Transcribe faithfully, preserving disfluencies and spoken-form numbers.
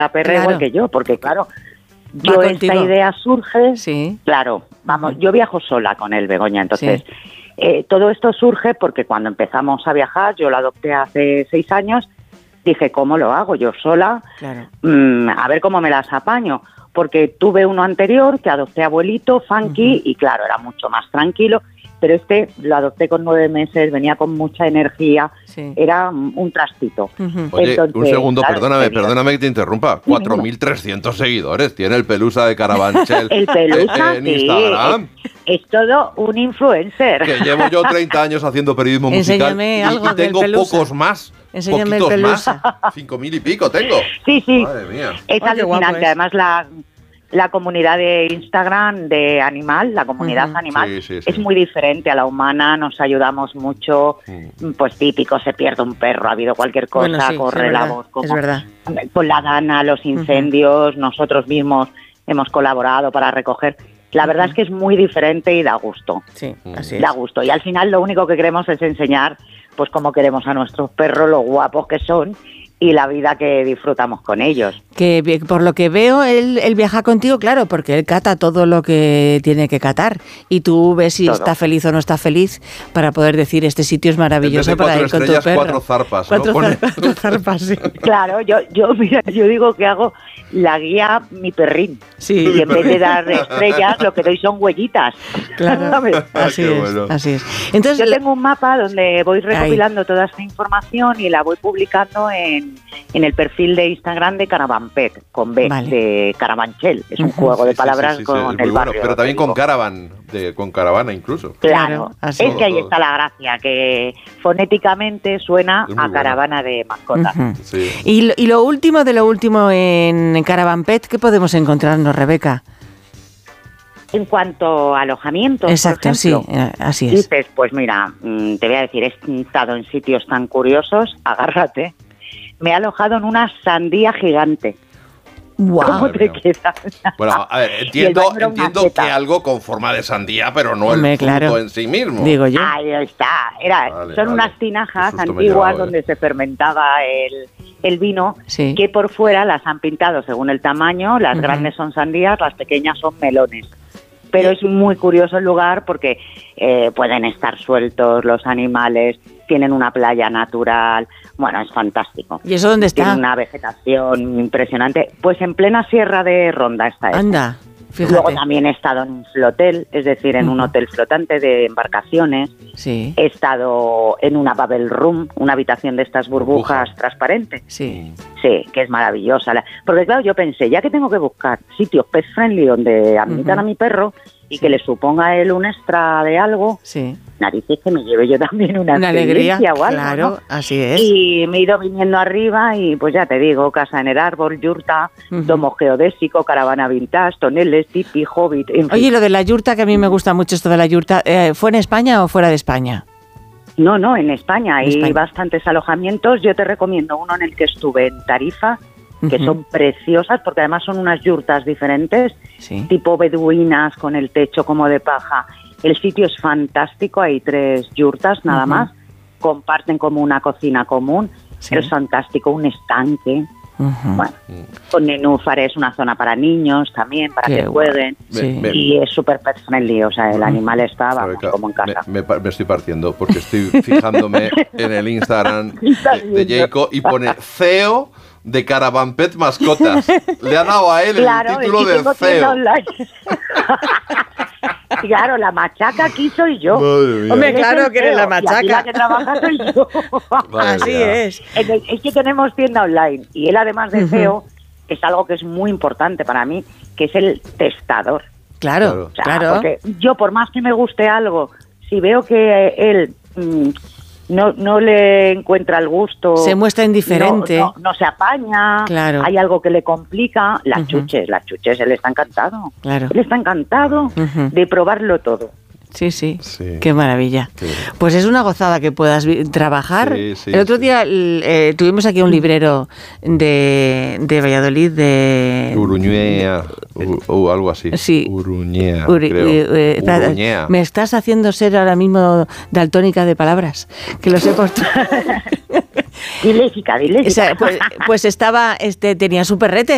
perra claro. igual que yo, porque claro, yo Va esta contigo. idea surge, Sí. claro, vamos, yo viajo sola con él, Begoña, entonces Sí. eh, todo esto surge porque cuando empezamos a viajar, yo lo adopté hace seis años, dije, ¿cómo lo hago yo sola? Claro. Mm, a ver cómo me las apaño, porque tuve uno anterior que adopté abuelito, funky, uh-huh. y claro, era mucho más tranquilo, pero este lo adopté con nueve meses, venía con mucha energía, sí. era un trastito. Uh-huh. Oye, Entonces, un segundo, claro, perdóname, perdóname que te interrumpa, cuatro mil trescientos seguidores tiene el Pelusa de Carabanchel. El Pelusa, en, en Instagram. Sí, es, es todo un influencer. Que llevo yo treinta años haciendo periodismo musical y, algo y tengo pocos más. Enséñame poquitos el Pelusa. Más, cinco mil y pico tengo. Sí, sí. Madre mía. Es oh, alucinante. Es. Además, la, la comunidad de Instagram de Animal, la comunidad uh-huh. animal, sí, sí, sí. es muy diferente a la humana. Nos ayudamos mucho. Uh-huh. Pues típico, se pierde un perro, ha habido cualquier cosa, bueno, sí, corre sí, la verdad, voz. Como, es verdad. Con la Dana, los incendios, uh-huh. nosotros mismos hemos colaborado para recoger. La verdad uh-huh. es que es muy diferente y da gusto. Sí, así es. Da gusto. Y al final lo único que queremos es enseñar pues cómo queremos a nuestros perros, lo guapos que son y la vida que disfrutamos con ellos. Que por lo que veo, él, él viaja contigo, claro, porque él cata todo lo que tiene que catar y tú ves si todo. Está feliz o no está feliz para poder decir este sitio es maravilloso para ir con tu perro. Cuatro zarpas, cuatro, ¿no? zar- cuatro zarpas, sí. Claro, yo, yo, mira, yo digo que hago la guía mi perrín. Sí. Y en vez de dar estrellas, lo que doy son huellitas. Claro, así es, bueno. así es. Entonces, yo tengo un mapa donde voy recopilando ahí. Toda esta información y la voy publicando en, en el perfil de Instagram de Caravan Pet, con B, vale. de Carabanchel. Es un uh-huh. juego de palabras sí, sí, sí, sí, con el barrio. Bueno, pero también con Caravan, de, con caravana incluso. Claro, así es todo, que ahí todo. Está la gracia, que fonéticamente suena a bueno. caravana de mascotas. Uh-huh. Sí. Y, lo, y lo último de lo último en Caravan Pet, ¿qué podemos encontrarnos, Rebeca? En cuanto a alojamiento, exacto, por ejemplo, sí, así es. Dices, pues mira, te voy a decir, he estado en sitios tan curiosos, agárrate. Me he alojado en una sandía gigante. Wow. ¿Cómo te quedas? Bueno, a ver, entiendo, entiendo que algo con forma de sandía, pero no Hombre, el fruto claro. en sí mismo. Digo yo. Ahí está. Era, vale, son vale. unas tinajas antiguas donde eh. se fermentaba el, el vino, sí. que por fuera las han pintado según el tamaño. Las uh-huh. grandes son sandías, las pequeñas son melones. Pero es muy curioso el lugar porque eh, pueden estar sueltos los animales, tienen una playa natural, bueno, es fantástico. ¿Y eso dónde está? Tiene una vegetación impresionante. Pues en plena Sierra de Ronda está eso. Anda, fíjate. Luego también he estado en un flotel, es decir, en uh-huh. un hotel flotante de embarcaciones. Sí. He estado en una bubble room, una habitación de estas burbujas uh-huh. transparentes. Sí. Sí, que es maravillosa. Porque claro, yo pensé, ya que tengo que buscar sitios pet friendly donde admitan uh-huh. a mi perro y sí. que le suponga a él un extra de algo, sí. narices que me lleve yo también una, una alegría, o algo, claro, ¿no? así es. Y me he ido viniendo arriba y pues ya te digo, casa en el árbol, yurta, uh-huh. domo geodésico, caravana vintage, toneles, tipi, hobbit, en fin. Oye, lo de la yurta, que a mí me gusta mucho esto de la yurta, eh, ¿fue en España o fuera de España? No, no, en España hay España. bastantes alojamientos. Yo te recomiendo uno en el que estuve en Tarifa, que uh-huh. son preciosas, porque además son unas yurtas diferentes, sí. tipo beduinas, con el techo como de paja. El sitio es fantástico, hay tres yurtas nada uh-huh. más, comparten como una cocina común, sí. pero es fantástico, un estanque. Uh-huh. Bueno, con nenúfares, una zona para niños también, para Qué que jueguen. Sí. Me, me, y es súper pet friendly, o sea, el animal está vamos, como en casa. Me, me, me estoy partiendo porque estoy fijándome en el Instagram de, de Jacob y pone C E O de Caravan Pet Mascotas. Le ha dado a él claro, el título el de C E O. Claro, la machaca aquí soy yo. Hombre, claro que eres la machaca. Y la que trabaja soy yo. Así es. Es que tenemos tienda online y él además de C E O uh-huh. es algo que es muy importante para mí, que es el testador. Claro, o sea, claro. Porque yo por más que me guste algo, si veo que él mmm, no no le encuentra el gusto, se muestra indiferente, no, no, no se apaña, claro. hay algo que le complica, las uh-huh. chuches, las chuches, él está encantado, claro. él está encantado uh-huh. de probarlo todo. Sí, sí, sí, qué maravilla. Sí. Pues es una gozada que puedas vi- trabajar. Sí, sí, el otro sí. día eh, tuvimos aquí un librero de, de Valladolid de... Uruñea, o uh, uh, algo así. Sí. Uruñea, Uri, creo. Uh, uh, Uruñea. Me estás haciendo ser ahora mismo daltónica de palabras, que lo sé por tú. Diléxica, diléxica. O sea, pues, pues estaba, este, tenía su perrete